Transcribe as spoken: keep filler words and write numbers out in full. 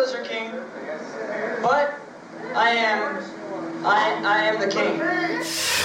Lizard King, but I am, I, I am the king.